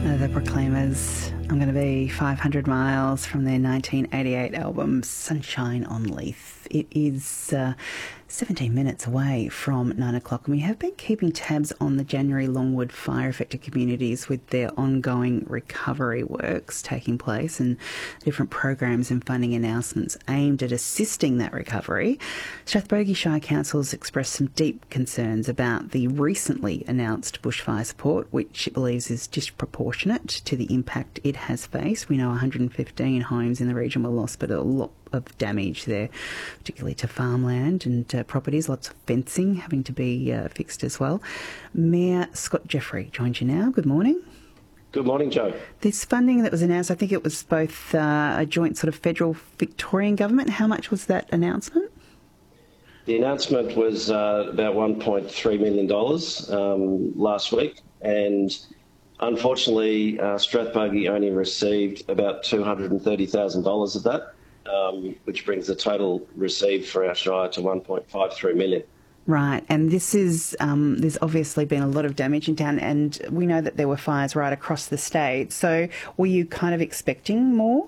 The Proclaimers. I'm going to be 500 miles from their 1988 album Sunshine on Leith. It is 17 minutes away from 9 o'clock, and we have been keeping tabs on the January Longwood fire-affected communities with their ongoing recovery works taking place and different programs and funding announcements aimed at assisting that recovery. Strathbogie Shire Council has expressed some deep concerns about the recently announced bushfire support, which it believes is disproportionate to the impact it has faced. We know 115 homes in the region were lost, but a lot of damage there, particularly to farmland and properties, lots of fencing having to be fixed as well. Mayor Scott Jeffrey joins you now. Good morning. Good morning, Joe. This funding that was announced, I think it was both a joint sort of federal Victorian government. How much was that announcement? The announcement was about $1.3 million last week, and unfortunately Strathbogie only received about $230,000 of that. Which brings the total received for our shire to $1.53 million. Right, and this is there's obviously been a lot of damage in town, and we know that there were fires right across the state. So were you kind of expecting more?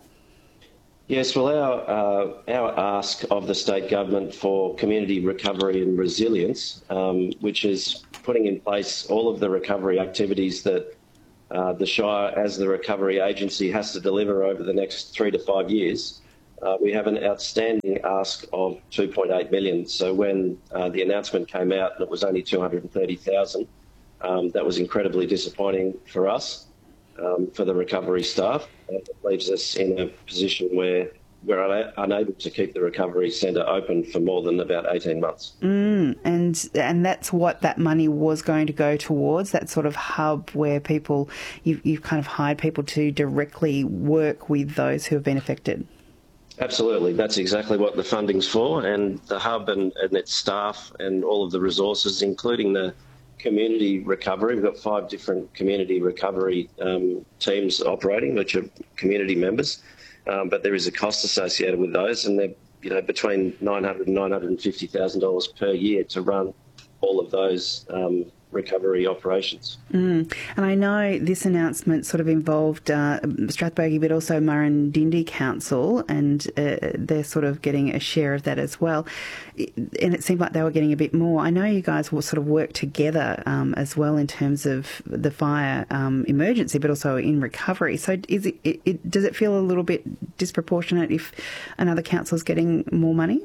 Yes, well, our ask of the state government for community recovery and resilience, which is putting in place all of the recovery activities that the shire, as the recovery agency, has to deliver over the next 3 to 5 years. We have an outstanding ask of $2.8 million. So when the announcement came out and it was only $230,000, that was incredibly disappointing for us, for the recovery staff. It leaves us in a position where we're unable to keep the recovery centre open for more than about 18 months. And that's what that money was going to go towards, that sort of hub where people, you've kind of hired people to directly work with those who have been affected. Absolutely. That's exactly what the funding's for, and the hub and its staff and all of the resources, including the community recovery. We've got 5 different community recovery teams operating, which are community members, but there is a cost associated with those, and they're between $900,000 and $950,000 per year to run all of those recovery operations. And I know this announcement sort of involved Strathbogie, but also Murrindindi Council, and they're sort of getting a share of that as well. And it seemed like they were getting a bit more. I know you guys will sort of work together as well in terms of the fire emergency, but also in recovery. So does it feel a little bit disproportionate if another council is getting more money?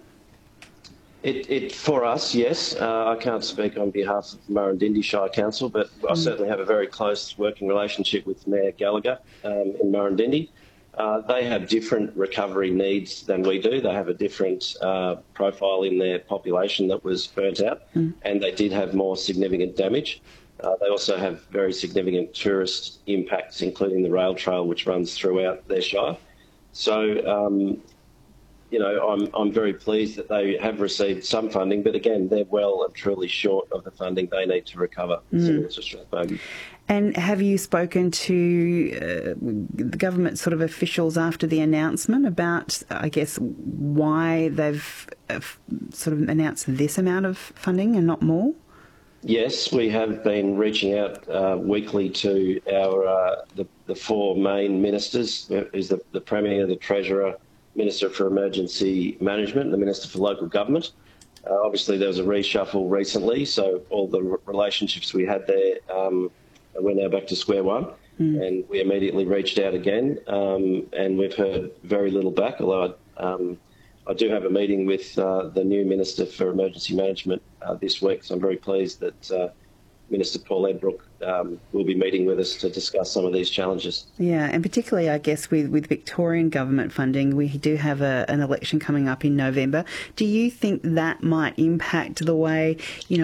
For us, yes. I can't speak on behalf of Murrindindi Shire Council, but I certainly have a very close working relationship with Mayor Gallagher in Murrindindi. They have different recovery needs than we do. They have a different profile in their population that was burnt out, and they did have more significant damage. They also have very significant tourist impacts, including the rail trail, which runs throughout their shire. So, I'm very pleased that they have received some funding, but again, they're well and truly short of the funding they need to recover, similar to Strathbogie. And have you spoken to the government sort of officials after the announcement about, I guess, why they've sort of announced this amount of funding and not more? Yes, we have been reaching out weekly to our the 4 main ministers, who's the Premier, the Treasurer, Minister for Emergency Management, and the Minister for Local Government. Obviously, there was a reshuffle recently, so all the relationships we had there, we're now back to square one. And we immediately reached out again, and we've heard very little back, although I do have a meeting with the new Minister for Emergency Management this week, so I'm very pleased that Minister Paul Edbrook will be meeting with us to discuss some of these challenges. Yeah, and particularly, I guess, with Victorian government funding, we do have an election coming up in November. Do you think that might impact the way,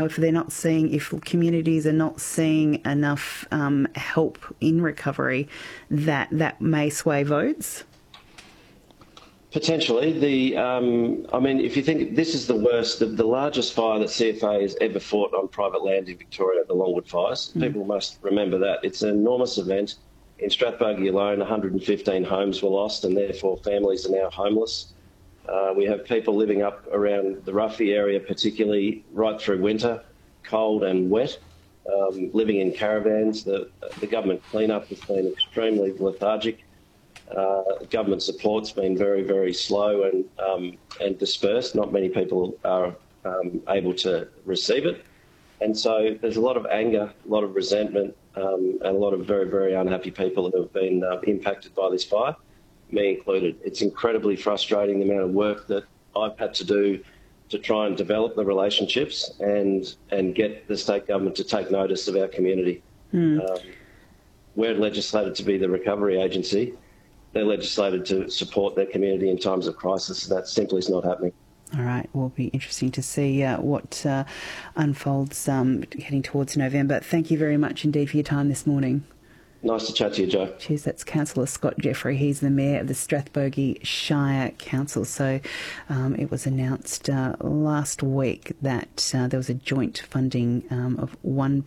if communities are not seeing enough help in recovery, that may sway votes? Potentially. If you think this is the worst, the largest fire that CFA has ever fought on private land in Victoria, the Longwood fires, people must remember that. It's an enormous event. In Strathbogie alone, 115 homes were lost, and therefore families are now homeless. We have people living up around the Ruffey area, particularly right through winter, cold and wet. living in caravans. The government clean-up has been extremely lethargic. Government support's been very, very slow and dispersed. Not many people are able to receive it. And so there's a lot of anger, a lot of resentment, and a lot of very, very unhappy people that have been impacted by this fire, me included. It's incredibly frustrating the amount of work that I've had to do to try and develop the relationships and get the state government to take notice of our community. We're legislated to be the recovery agency. They're legislated to support their community in times of crisis. That simply is not happening. All right, will be interesting to see what unfolds heading towards November. Thank you very much indeed for your time this morning. Nice to chat to you, Joe. Cheers. That's Councillor Scott Jeffrey. He's the Mayor of the Strathbogie Shire Council. So it was announced last week that there was a joint funding of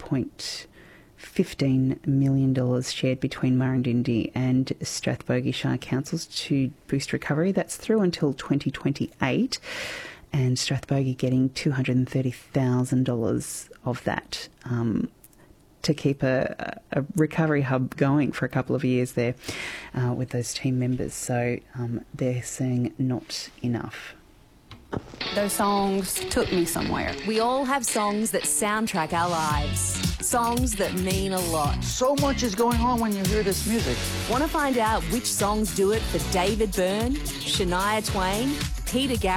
$1.15 million shared between Murrindindi and Strathbogie Shire Councils to boost recovery. That's through until 2028, and Strathbogie getting $230,000 of that to keep a recovery hub going for a couple of years there with those team members. So they're saying not enough. Those songs took me somewhere. We all have songs that soundtrack our lives. Songs that mean a lot. So much is going on when you hear this music. Want to find out which songs do it for David Byrne, Shania Twain, Peter Garrett,